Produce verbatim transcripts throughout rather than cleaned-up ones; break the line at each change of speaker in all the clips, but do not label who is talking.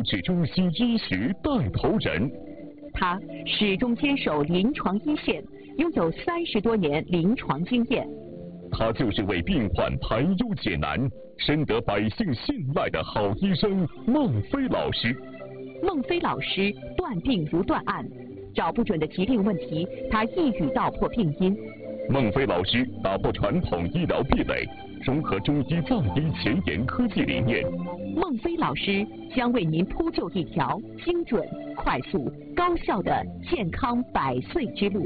救治中心医学带头人。
他始终坚守临床一线，拥有三十多年临床经验。
他就是为病患排忧解难、深得百姓信赖的好医生孟非老师。
孟非老师断病如断案，找不准的疾病问题，他一语道破病因。
孟非老师打破传统医疗壁垒，融合中医藏医前沿科技理念。
孟非老师将为您铺就一条精准、快速、高效的健康百岁之路。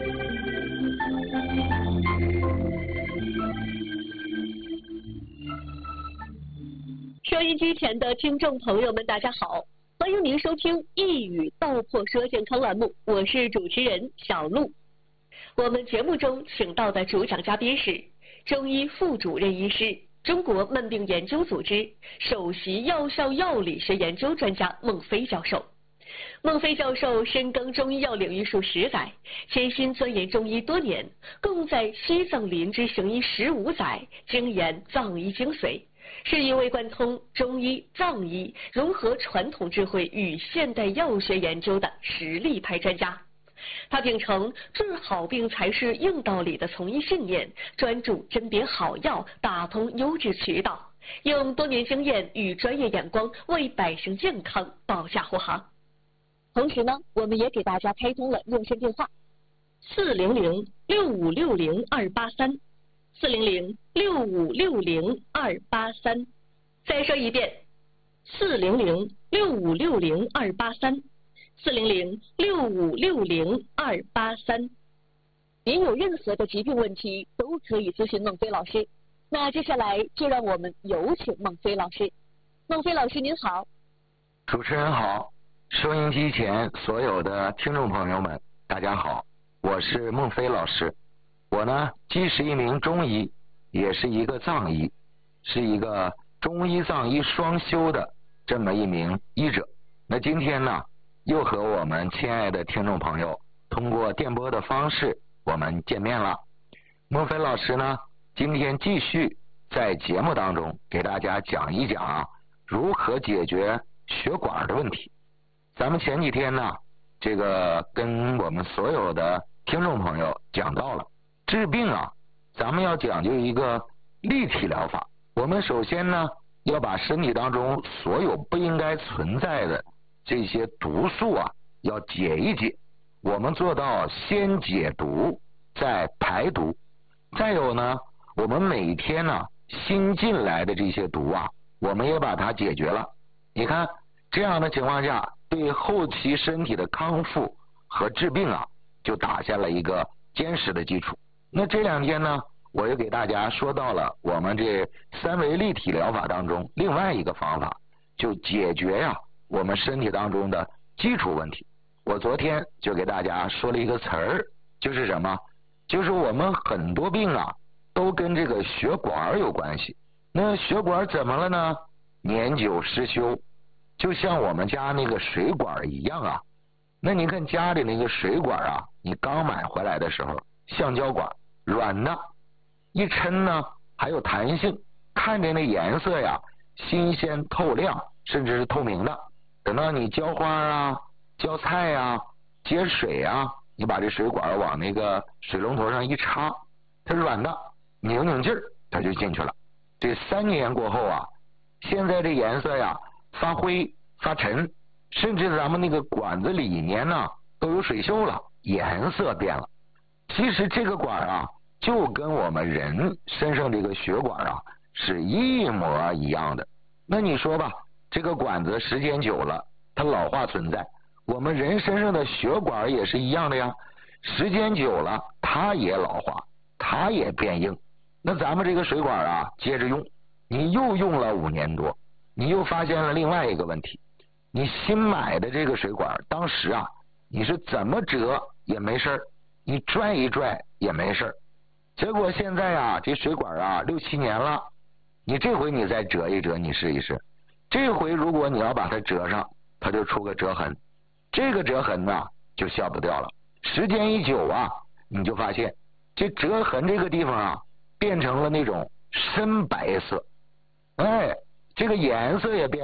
收音机前的听众朋友们，大家好，欢迎您收听《一语道破说健康》栏目，我是主持人小璐。我们节目中请到的主讲嘉宾是中医副主任医师、中国慢病研究组织首席药效药理学研究专家孟非教授。孟非教授深耕中医药领域数十载，潜心钻研中医多年，共在西藏林芝行医十五载，精研藏医精髓，是一位贯通中医、藏医、融合传统智慧与现代药学研究的实力派专家。他秉承治好病才是硬道理的从医信念，专注甄别好药，打通优质渠道，用多年经验与专业眼光为百姓健康保驾护航。同时呢，我们也给大家开通了热线电话四零零六五六零二八三，四零零六五六零二八三。再说一遍，四零零六五六零二八三。四零零六五六零二八三，您有任何的疾病问题都可以咨询孟非老师。那接下来就让我们有请孟非老师。孟非老师您好。
主持人好，收音机前所有的听众朋友们，大家好，我是孟非老师。我呢，既是一名中医，也是一个藏医，是一个中医藏医双修的这么一名医者。那今天呢，又和我们亲爱的听众朋友通过电波的方式我们见面了。孟非老师呢，今天继续在节目当中给大家讲一讲啊，如何解决血管的问题。咱们前几天呢，这个跟我们所有的听众朋友讲到了治病啊，咱们要讲究一个立体疗法。我们首先呢，要把身体当中所有不应该存在的这些毒素啊，要解一解。我们做到先解毒，再排毒。再有呢，我们每天呢，新进来的这些毒啊，我们也把它解决了。你看，这样的情况下，对后期身体的康复和治病啊，就打下了一个坚实的基础。那这两天呢，我又给大家说到了我们这三维立体疗法当中另外一个方法，就解决呀、啊我们身体当中的基础问题。我昨天就给大家说了一个词儿，就是什么？就是我们很多病啊，都跟这个血管有关系。那血管怎么了呢？年久失修，就像我们家那个水管一样啊。那你看家里那个水管啊，你刚买回来的时候，橡胶管，软的，一抻呢还有弹性，看着那颜色呀，新鲜透亮，甚至是透明的。等到你浇花啊、浇菜啊、接水啊，你把这水管往那个水龙头上一插，它软的，拧拧劲儿，它就进去了。这三年过后啊，现在这颜色呀发灰发沉，甚至咱们那个管子里面呢都有水锈了，颜色变了。其实这个管啊，就跟我们人身上这个血管啊是一模一样的。那你说吧，这个管子时间久了，它老化存在。我们人身上的血管也是一样的呀，时间久了，它也老化，它也变硬。那咱们这个水管啊，接着用，你又用了五年多，你又发现了另外一个问题，你新买的这个水管，当时啊，你是怎么折也没事儿，你拽一拽也没事儿。结果现在啊，这水管啊六七年了，你这回你再折一折，你试一试。这回如果你要把它折上，它就出个折痕，这个折痕呢就消不掉了。时间一久啊，你就发现这折痕这个地方啊，变成了那种深白色，哎，这个颜色也变了，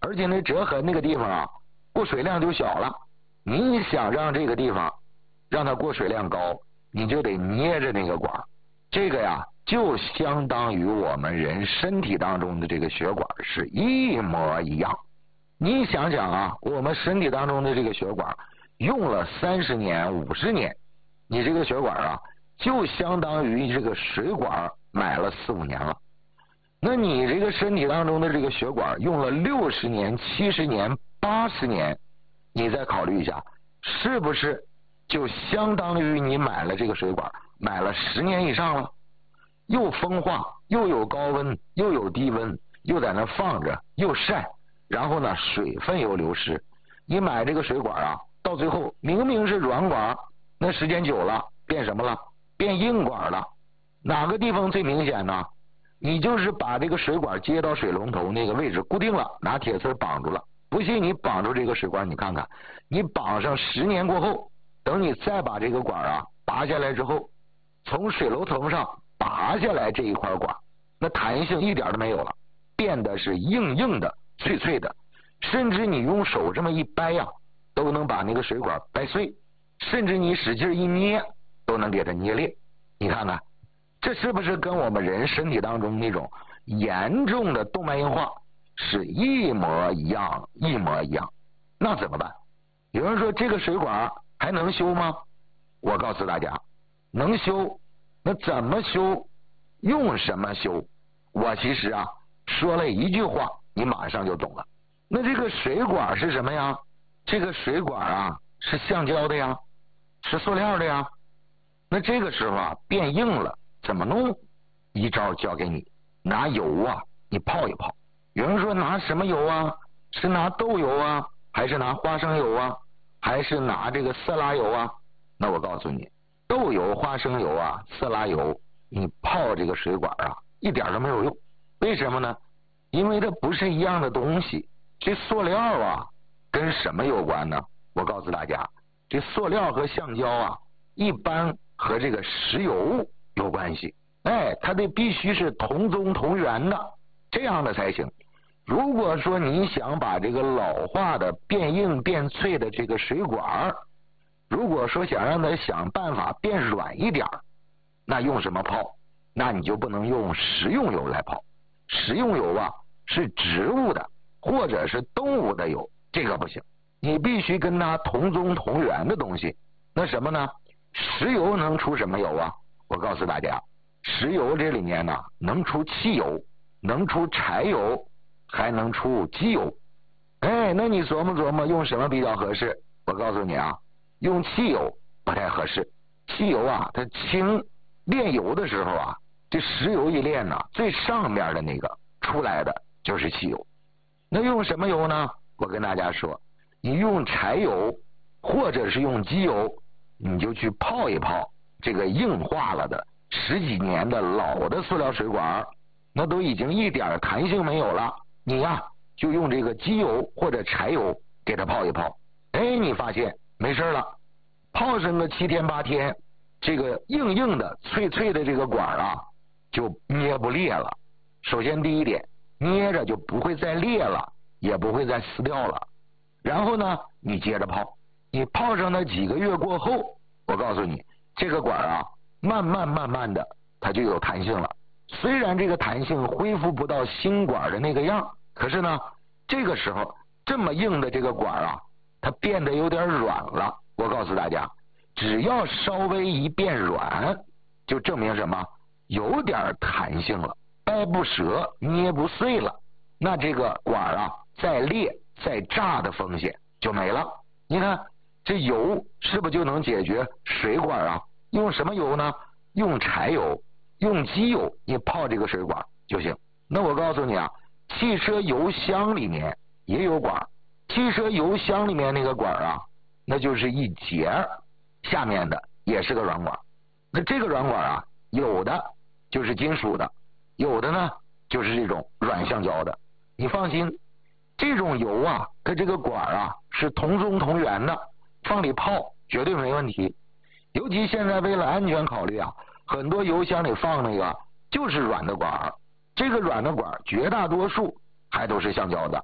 而且那折痕那个地方啊，过水量就小了。你想让这个地方让它过水量高，你就得捏着那个管。这个呀，就相当于我们人身体当中的这个血管是一模一样。你想想啊，我们身体当中的这个血管用了三十年、五十年，你这个血管啊，就相当于这个水管买了四五年了。那你这个身体当中的这个血管用了六十年、七十年、八十年，你再考虑一下，是不是就相当于你买了这个水管买了十年以上了？又风化，又有高温，又有低温，又在那放着，又晒，然后呢水分又流失。你买这个水管啊，到最后明明是软管，那时间久了变什么了？变硬管了。哪个地方最明显呢？你就是把这个水管接到水龙头那个位置固定了，拿铁丝绑住了。不信你绑住这个水管，你看看，你绑上十年过后，等你再把这个管啊拔下来之后，从水龙头上拔下来这一块管，那弹性一点都没有了，变得是硬硬的、脆脆的，甚至你用手这么一掰呀，都能把那个水管掰碎，甚至你使劲一捏，都能给它捏裂。你看看，这是不是跟我们人身体当中那种严重的动脉硬化是一模一样一模一样？那怎么办？有人说这个水管还能修吗？我告诉大家，能修。那怎么修？用什么修？我其实啊说了一句话，你马上就懂了。那这个水管是什么呀？这个水管啊是橡胶的呀，是塑料的呀。那这个时候啊变硬了，怎么弄？一招教给你，拿油啊你泡一泡。有人说拿什么油啊？是拿豆油啊，还是拿花生油啊，还是拿这个色拉油啊？那我告诉你，豆油、花生油啊、色拉油，你泡这个水管啊一点都没有用。为什么呢？因为它不是一样的东西。这塑料啊跟什么有关呢？我告诉大家，这塑料和橡胶啊一般和这个石油有关系。哎，它得必须是同宗同源的，这样的才行。如果说你想把这个老化的变硬变脆的这个水管，如果说想让它想办法变软一点，那用什么泡？那你就不能用食用油来泡。食用油啊是植物的或者是动物的油，这个不行，你必须跟它同宗同源的东西。那什么呢？石油能出什么油啊？我告诉大家，石油这里面呢能出汽油，能出柴油，还能出机油。哎，那你琢磨琢磨用什么比较合适？我告诉你啊，用汽油不太合适。汽油啊它轻，炼油的时候啊，这石油一炼呢，最上面的那个出来的就是汽油。那用什么油呢？我跟大家说，你用柴油或者是用机油，你就去泡一泡这个硬化了的十几年的老的塑料水管，那都已经一点弹性没有了。你呀就用这个机油或者柴油给它泡一泡，哎，你发现没事了，泡上个七天八天，这个硬硬的脆脆的这个管啊就捏不裂了。首先第一点，捏着就不会再裂了，也不会再撕掉了。然后呢你接着泡，你泡上那几个月过后，我告诉你，这个管啊慢慢慢慢的它就有弹性了。虽然这个弹性恢复不到新管的那个样，可是呢这个时候这么硬的这个管啊它变得有点软了。我告诉大家，只要稍微一变软，就证明什么？有点弹性了，掰不折，捏不碎了。那这个管啊再裂再炸的风险就没了。你看这油是不是就能解决水管啊？用什么油呢？用柴油，用机油，你泡这个水管就行。那我告诉你啊，汽车油箱里面也有管，汽车油箱里面那个管啊，那就是一节，下面的也是个软管。那这个软管啊，有的就是金属的，有的呢就是这种软橡胶的。你放心，这种油啊跟这个管啊是同宗同源的，放里泡绝对没问题。尤其现在为了安全考虑啊，很多油箱里放那个就是软的管，这个软的管绝大多数还都是橡胶的。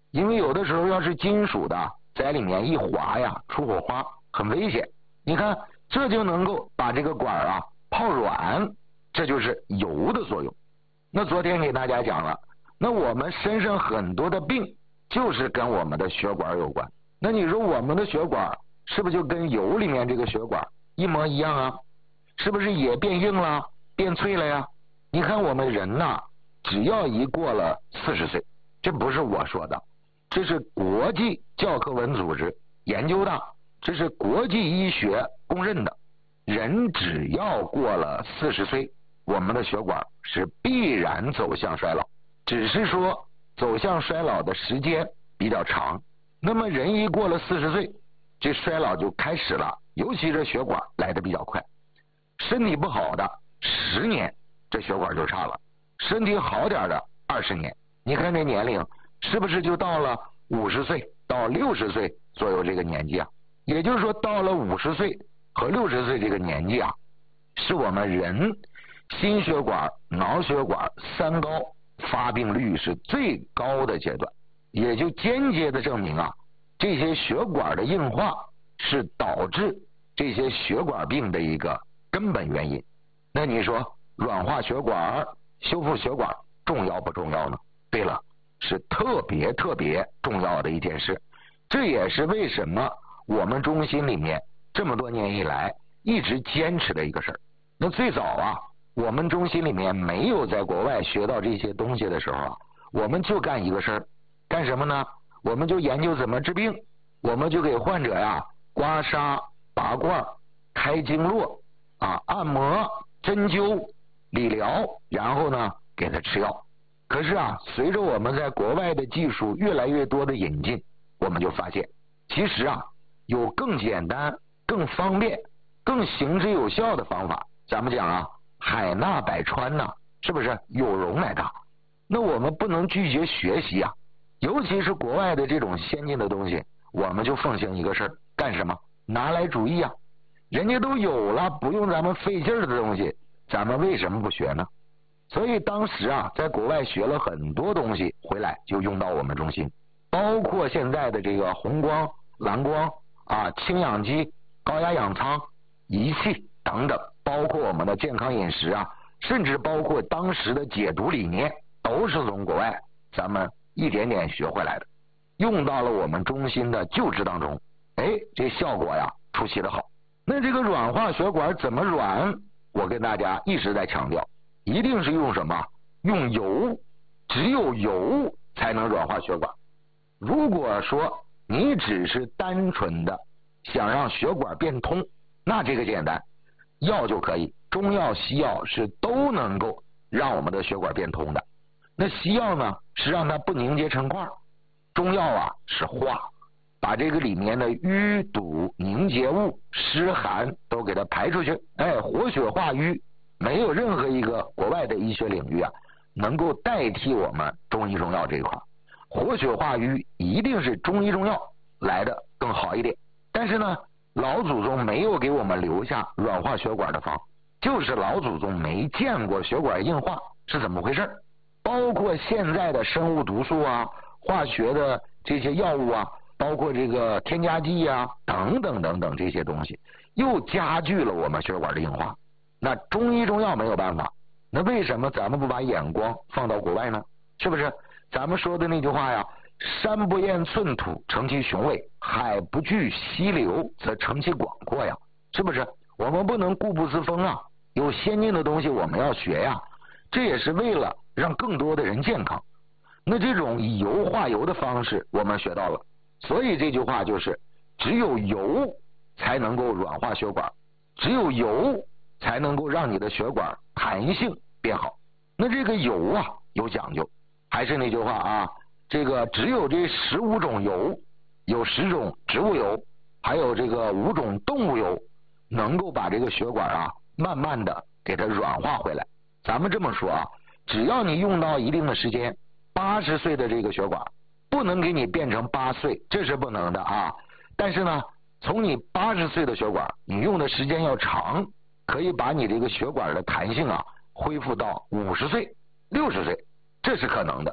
因为有的时候要是金属的在里面一划呀，出火花很危险。你看这就能够把这个管啊泡软，这就是油的作用。那昨天给大家讲了，那我们身上很多的病就是跟我们的血管有关。那你说我们的血管是不是就跟油里面这个血管一模一样啊？是不是也变硬了，变脆了呀？你看我们人呐，只要一过了四十岁，这不是我说的，这是国际教科文组织研究的，这是国际医学公认的。人只要过了四十岁，我们的血管是必然走向衰老，只是说走向衰老的时间比较长。那么人一过了四十岁，这衰老就开始了，尤其是血管来得比较快。身体不好的十年，这血管就差了；身体好点的二十年。你看这年龄是不是就到了五十岁到六十岁左右这个年纪啊？也就是说，到了五十岁和六十岁这个年纪啊，是我们人心血管、脑血管三高发病率是最高的阶段，也就间接的证明啊，这些血管的硬化是导致这些血管病的一个根本原因。那你说软化血管、修复血管重要不重要呢？对了，是特别特别重要的一件事。这也是为什么我们中心里面这么多年以来一直坚持的一个事儿。那最早啊，我们中心里面没有在国外学到这些东西的时候啊，我们就干一个事儿，干什么呢？我们就研究怎么治病，我们就给患者呀刮痧、拔罐、开经络啊、按摩、针灸、理疗，然后呢给他吃药。可是啊，随着我们在国外的技术越来越多的引进，我们就发现，其实啊，有更简单、更方便、更行之有效的方法。咱们讲啊，海纳百川呐、啊，是不是有容乃大？那我们不能拒绝学习啊，尤其是国外的这种先进的东西，我们就奉行一个事儿，干什么？拿来主义啊！人家都有了，不用咱们费劲儿的东西，咱们为什么不学呢？所以当时啊，在国外学了很多东西，回来就用到我们中心，包括现在的这个红光、蓝光啊、氢氧机、高压氧舱、仪器等等，包括我们的健康饮食啊，甚至包括当时的解毒理念，都是从国外咱们一点点学回来的，用到了我们中心的救治当中。哎，这效果呀出奇的好。那这个软化血管怎么软？我跟大家一直在强调，一定是用什么？用油，只有油才能软化血管。如果说你只是单纯的想让血管变通，那这个简单，药就可以，中药西药是都能够让我们的血管变通的。那西药呢是让它不凝结成块，中药啊是化，把这个里面的淤堵凝结物、湿寒都给它排出去，哎，活血化瘀。没有任何一个国外的医学领域啊能够代替我们中医中药这一块。活血化瘀一定是中医中药来的更好一点。但是呢，老祖宗没有给我们留下软化血管的方，就是老祖宗没见过血管硬化是怎么回事。包括现在的生物毒素啊、化学的这些药物啊，包括这个添加剂啊等等等等这些东西，又加剧了我们血管的硬化。那中医中药没有办法，那为什么咱们不把眼光放到国外呢？是不是咱们说的那句话呀，山不厌寸土成其雄伟，海不惧溪流则成其广阔呀，是不是？我们不能固步自封啊，有先进的东西我们要学呀，这也是为了让更多的人健康。那这种以油化油的方式我们学到了，所以这句话就是只有油才能够软化血管，只有油才能够让你的血管弹性变好。那这个油啊有讲究，还是那句话啊，这个只有这十五种油，有十种植物油，还有这个五种动物油，能够把这个血管啊慢慢的给它软化回来。咱们这么说啊，只要你用到一定的时间，八十岁的这个血管不能给你变成八岁，这是不能的啊。但是呢，从你八十岁的血管，你用的时间要长，可以把你这个血管的弹性啊恢复到五十岁、六十岁，这是可能的。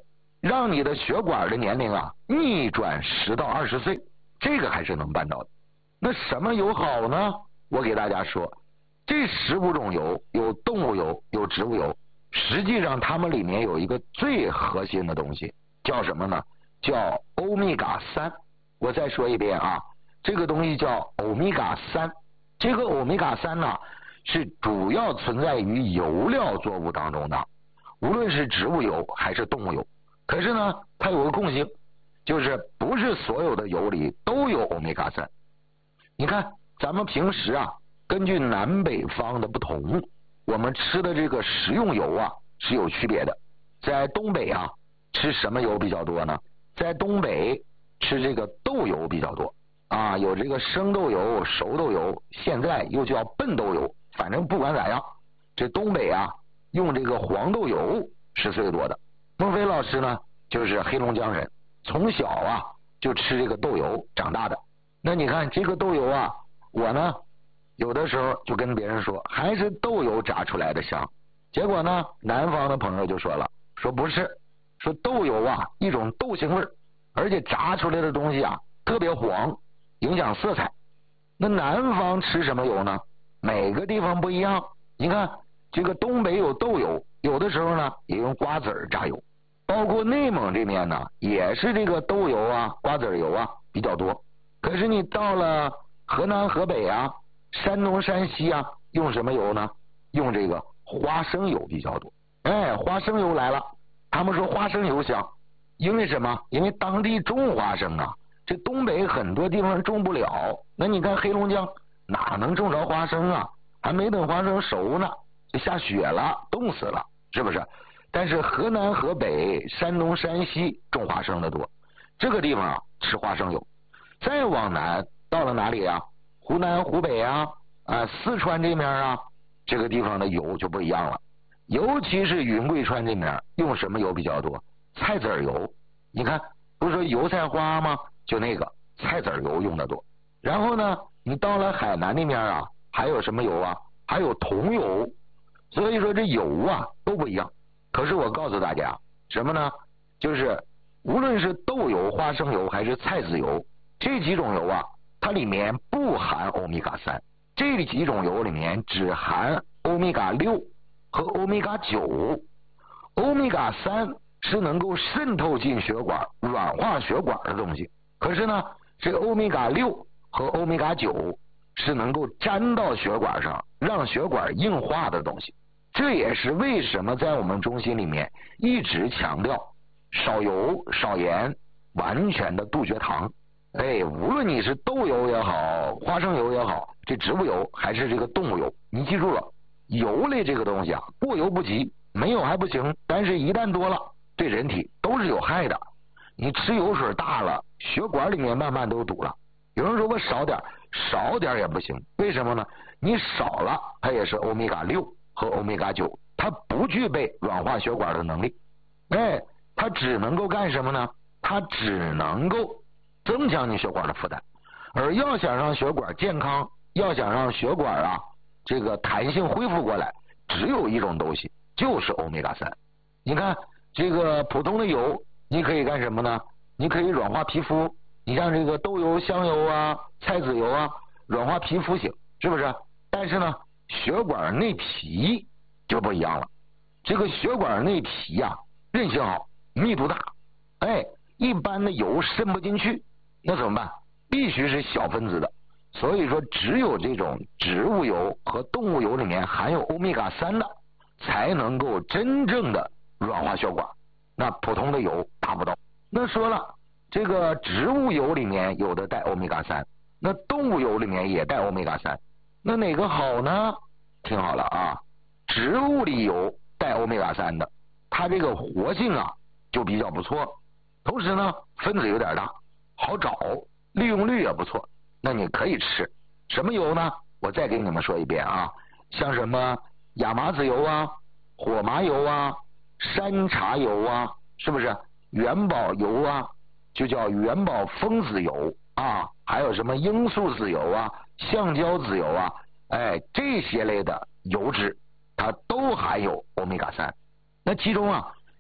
让你的血管的年龄啊逆转十到二十岁，这个还是能办到的。那什么油好呢？我给大家说，这十五种油有动物油，有植物油，实际上它们里面有一个最核心的东西，叫什么呢？叫欧米伽三。我再说一遍啊，这个东西叫欧米伽三。这个欧米伽三呢，是主要存在于油料作物当中的，无论是植物油还是动物油。可是呢，它有个共性，就是不是所有的油里都有欧米伽三。你看咱们平时啊，根据南北方的不同，我们吃的这个食用油啊是有区别的。在东北啊，吃什么油比较多呢？在东北吃这个豆油比较多啊，有这个生豆油、熟豆油，现在又叫笨豆油。反正不管咋样，这东北啊用这个黄豆油是最多的。孟非老师呢就是黑龙江人，从小啊就吃这个豆油长大的。那你看这个豆油啊，我呢有的时候就跟别人说还是豆油炸出来的香，结果呢南方的朋友就说了，说不是，说豆油啊一种豆腥味，而且炸出来的东西啊特别黄，影响色彩。那南方吃什么油呢？每个地方不一样。你看这个东北有豆油，有的时候呢也用瓜子儿榨油，包括内蒙这面呢也是这个豆油啊、瓜子油啊比较多。可是你到了河南、河北啊、山东、山西啊，用什么油呢？用这个花生油比较多。哎，花生油来了，他们说花生油香，因为什么？因为当地种花生啊，这东北很多地方种不了。那你看黑龙江哪能种着花生啊？还没等花生熟呢，就下雪了，冻死了，是不是？但是河南、河北、山东、山西种花生的多，这个地方啊吃花生油。再往南到了哪里啊？湖南、湖北啊，啊四川这面啊，这个地方的油就不一样了。尤其是云贵川这面用什么油比较多？菜籽油。你看不是说油菜花吗？就那个菜籽油用的多。然后呢你到了海南那面啊，还有什么油啊？还有桐油。所以说这油啊都不一样。可是我告诉大家什么呢？就是无论是豆油、花生油还是菜籽油，这几种油啊它里面不含欧米伽三，这几种油里面只含欧米伽六和欧米伽九。欧米伽三是能够渗透进血管、软化血管的东西，可是呢这个欧米伽六和欧米伽九是能够粘到血管上，让血管硬化的东西。这也是为什么在我们中心里面一直强调少油少盐，完全的杜绝糖。哎，无论你是豆油也好，花生油也好，这植物油还是这个动物油，你记住了，油类这个东西啊，过犹不及，没有还不行，但是一旦多了，对人体都是有害的。你吃油水大了，血管里面慢慢都堵了。有人说我少点，少点也不行，为什么呢？你少了，它也是欧米伽六和欧米伽九，它不具备软化血管的能力。哎，它只能够干什么呢？它只能够增强你血管的负担。而要想让血管健康，要想让血管啊这个弹性恢复过来，只有一种东西，就是欧米伽三。你看这个普通的油你可以干什么呢？你可以软化皮肤，你像这个豆油、香油啊、菜籽油啊，软化皮肤型，是不是？但是呢血管内皮就不一样了。这个血管内皮啊韧性好，密度大，哎，一般的油渗不进去，那怎么办？必须是小分子的。所以说只有这种植物油和动物油里面含有欧米伽三的，才能够真正的软化血管，那普通的油达不到。那说了，这个植物油里面有的带欧米伽三，那动物油里面也带欧米伽三，那哪个好呢？听好了啊，植物里有带欧米伽三的，它这个活性啊就比较不错，同时呢分子有点大，好找，利用率也不错，那你可以吃。什么油呢？我再给你们说一遍啊，像什么亚麻籽油啊、火麻油啊、山茶油啊，是不是？元宝油啊，就叫元宝蜂子油啊，还有什么罂粟籽油啊、橡胶籽油啊，哎，这些类的油脂它都含有欧米伽三。那其中啊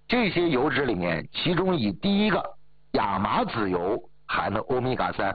这些油脂里面，其中以第一个亚麻籽油含的欧米伽三